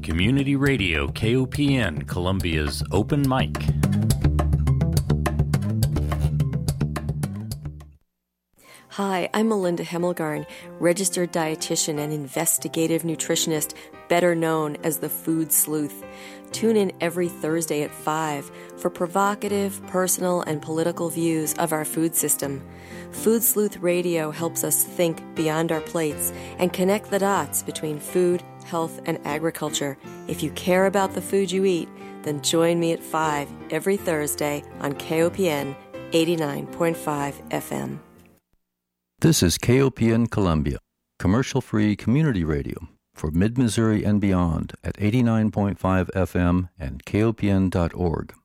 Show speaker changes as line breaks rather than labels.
Community Radio KOPN, Columbia's open mic.
Hi, I'm Melinda Hemmelgarn, registered dietitian and investigative nutritionist, better known as the Food Sleuth. Tune in every Thursday at 5 for provocative, personal, and political views of our food system. Food Sleuth Radio helps us think beyond our plates and connect the dots between food, health, and agriculture. If you care about the food you eat, then join me at 5 every Thursday on KOPN 89.5 FM.
This is KOPN Columbia, commercial-free community radio for Mid-Missouri and beyond at 89.5 FM and KOPN.org.